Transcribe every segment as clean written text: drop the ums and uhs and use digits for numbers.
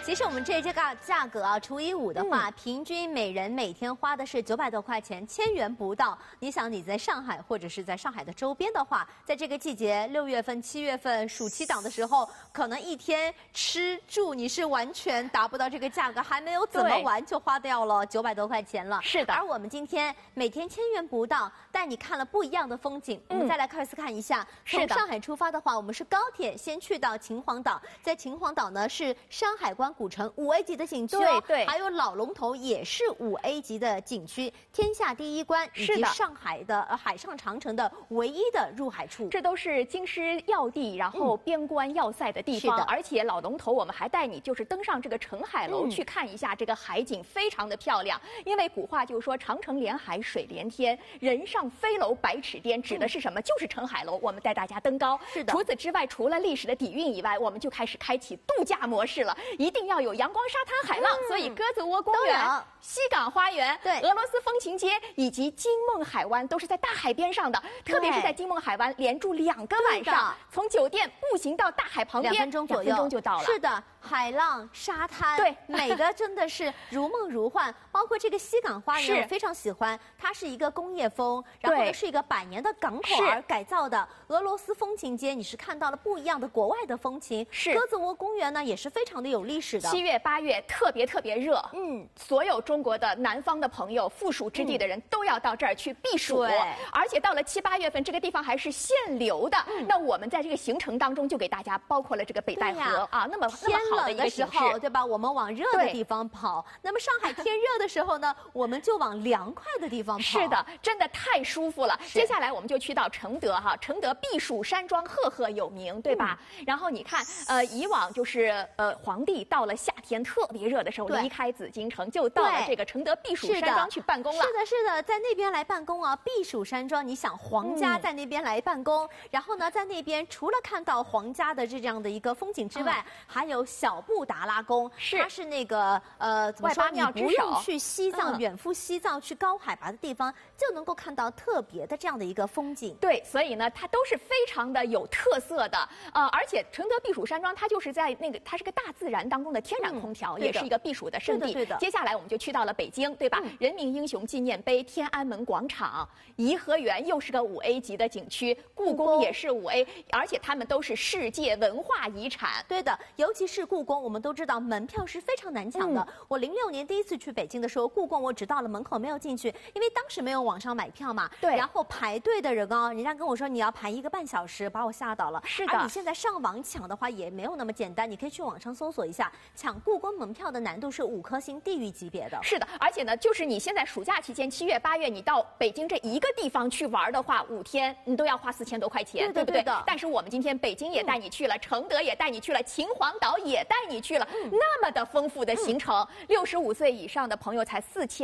其实我们这个价格啊，除以5的话，平均每人每天花的是900多块钱，1000元不到。你想你在上海或者是在上海的周边的话，在这个季节6月份、7月份暑期档的时候，可能一天吃住你是完全达不到这个价格，还没有怎么玩就花掉了900多块钱了。 是的。 而我们今天每天1000元不到，带你看了不一样的风景。我们再来看一下，从上海出发的话，我们是高铁先去到秦皇岛，在秦皇岛呢是山海关古城5A 级的景区哦， 对， 还有老龙头也是5A 级的景区，天下第一关以及上海的海上长城的唯一的入海处， 这都是京师要地，然后边关要塞的地方。 是的， 而且老龙头我们还带你就是登上这个澄海楼去看一下这个海景，非常的漂亮。因为古话就说长城连海水连天，人上飞楼百尺巅，指的是什么？就是澄海楼。我们带大家登高。 是的。 除此之外，除了历史的底蕴以外，我们就开始开启度假模式了，一定要有阳光、沙滩、海浪。所以鸽子窝公园、西港花园、 对俄罗斯风情街以及金梦海湾都是在大海边上的。特别是在金梦海湾连住2个晚上，从酒店步行到大海旁边，2分钟左右，2分钟就到了。 是的，海浪、沙滩， 对， 美的真的是如梦如幻。包括这个西港花园，我非常喜欢，它是一个工业风，然后呢是一个百年的港口而改造的。俄罗斯风情街，你是看到了不一样的国外的风情。 是鸽子窝公园呢，也是非常的有历史的。 7月、8月特别热，所有中国的南方的朋友、富庶之地的人都要到这儿去避暑。而且到了7、8月份，这个地方还是限流的。那我们在这个行程当中就给大家包括了这个北戴河啊，那么好的一个时候，对吧？我们往热的地方跑。那么上海天热的时候呢，我们就往凉快的地方跑。 是的，真的太舒服了。接下来我们就去到承德哈，承德避暑山庄赫赫有名，对吧？然后你看，以往就是皇帝到了夏天特别热的时候，离开紫禁城就到了这个承德避暑山庄去办公了。 是的，在那边来办公啊。避暑山庄，你想皇家在那边来办公，然后呢，在那边除了看到皇家的这样的一个风景之外，还有小布达拉宫，它是那个怎么说？你不用去西藏，远赴西藏去高海拔的地方，就能够看到特别的这样的一个风景。 对，所以呢，它都是非常的有特色的。而且承德避暑山庄，它就是在那个，它是个大自然当中的天然空调，也是一个避暑的圣地。 对的。 接下来我们就去到了北京，对吧？人民英雄纪念碑、天安门广场、颐和园又是个5A 级的景区，故宫也是5A，而且他们都是世界文化遗产。 对的，尤其是故宫，我们都知道门票是非常难抢的。我06年第一次去北京的时候，故宫我只到了门口没有进去，因为当时没有网上买票嘛。 对。 然后排队的人啊，人家跟我说你要排1个半小时，把我吓到了。 是的。 而你现在上网抢的话也没有那么简单，你可以去网上搜索一下，抢故宫门票的难度是5颗星地狱级别的。 是的，而且呢，就是你现在暑假期间7月、8月，你到北京这一个地方去玩的话，5天你都要花4000多块钱，对不对？但是我们今天北京也带你去了，承德也带你去了，秦皇岛也带你去了，那么的丰富的行程，65岁以上的朋友才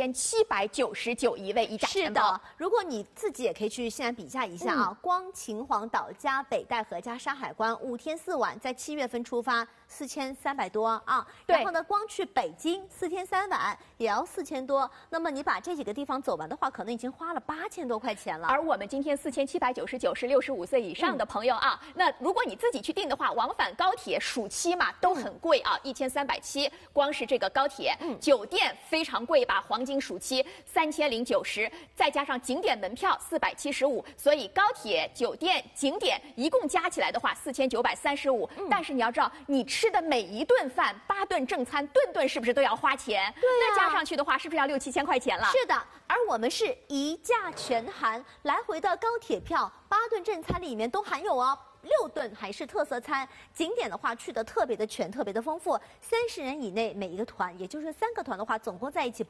4799一位1价全包。 是的，如果你自己也可以去现在比价一下啊，光秦皇岛加北戴河加山海关5天4晚，在7月份出发，4300多啊。然后呢，光去北京4天3晚也要4000多。那么你把这几个地方走完的话，可能已经花了8000多块钱了。 而我们今天4799是65岁以上的朋友啊。那如果你自己去订的话，往返高铁暑期嘛都很贵啊，1370，光是这个高铁，酒店非常贵吧？黄金暑期3090，再加上景点门票475，所以高铁、酒店、景点一共加起来的话4935。但是你要知道，你吃的每一顿饭8顿正餐，顿顿是不是都要花钱？ 对那加上去的话，是不是要6、7千块钱了？ 是的，而我们是1价全含，来回的高铁票8顿正餐里面都含有哦。6顿还是特色餐，景点的话去的特别的全，特别的丰富。30人以内每一个团，也就是3个团的话，总共在一起